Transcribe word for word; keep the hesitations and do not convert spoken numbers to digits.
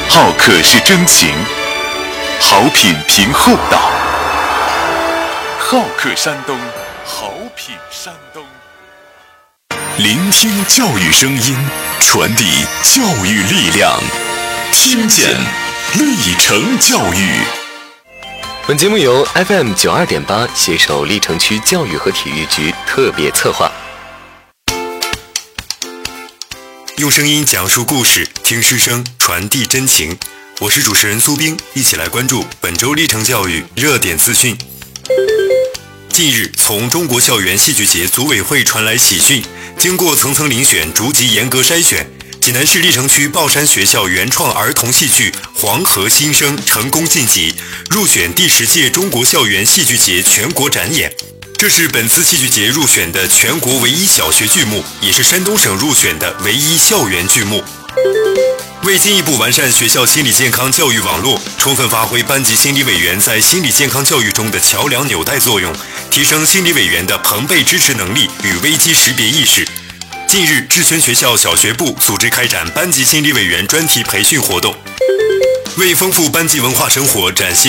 好客是真情，好品凭厚道。好客山东，好品山东。聆听教育声音，传递教育力量，听见历程教育。 本节目由 F M 九二点八携手历城区教育和体育局特别策划。 用声音讲述故事，听师声传递真情。我是主持人苏冰，一起来关注本周历程教育热点资讯。近日，从中国校园戏剧节组委会传来喜讯，经过层层遴选、逐级严格筛选，济南市历城区鲍山学校原创儿童戏剧《黄河新生》成功晋级，入选第十届中国校园戏剧节全国展演。这是本次戏剧节入选的全国唯一小学剧目，也是山东省入选的唯一校园剧目。为进一步完善学校心理健康教育网络，充分发挥班级心理委员在心理健康教育中的桥梁纽带作用，提升心理委员的朋辈支持能力与危机识别意识。近日，志全学校小学部组织开展班级心理委员专题培训活动，为丰富班级文化生活，展现